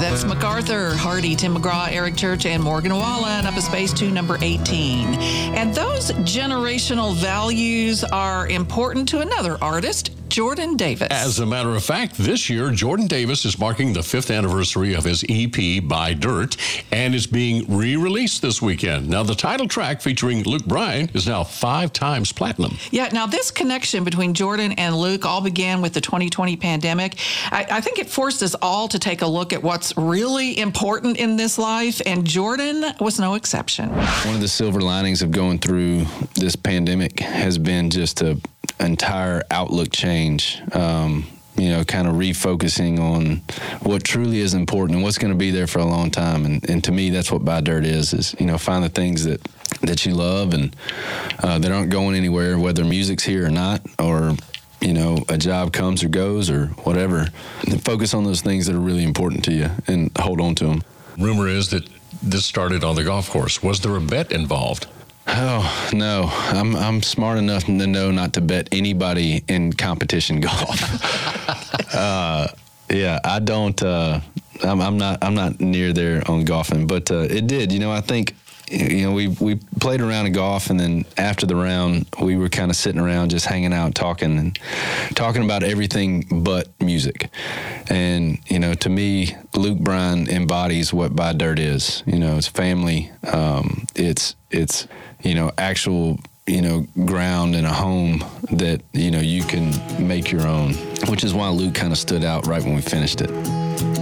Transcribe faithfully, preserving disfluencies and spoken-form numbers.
That's MacArthur, Hardy, Tim McGraw, Eric Church, and Morgan Wallen, up a space to number eighteen. And those generational values are important to another artist, Jordan Davis. As a matter of fact, this year, Jordan Davis is marking the fifth anniversary of his E P, Buy Dirt, and is being re-released this weekend. Now, the title track featuring Luke Bryan is now five times platinum. Yeah, now this connection between Jordan and Luke all began with the twenty twenty pandemic. I, I think it forced us all to take a look at what's really important in this life, and Jordan was no exception. One of the silver linings of going through this pandemic has been just a entire outlook change, um, you know, kind of refocusing on what truly is important and what's going to be there for a long time. And, and to me, that's what Buy Dirt is, is, you know, find the things that, that you love and uh, that aren't going anywhere, whether music's here or not, or, you know, a job comes or goes or whatever. And focus on those things that are really important to you and hold on to them. Rumor is that this started on the golf course. Was there a bet involved? Oh, no. I'm I'm smart enough to know not to bet anybody in competition golf. uh, yeah, I don't. Uh, I'm, I'm not. I'm not near there on golfing, but uh, it did. You know, I think. You know, we we played a round of golf, and then after the round, we were kind of sitting around, just hanging out, talking, and talking about everything but music. And you know, to me, Luke Bryan embodies what Buy Dirt is. You know, it's family. Um, it's it's you know actual you know ground and a home that you know you can make your own, which is why Luke kind of stood out right when we finished it.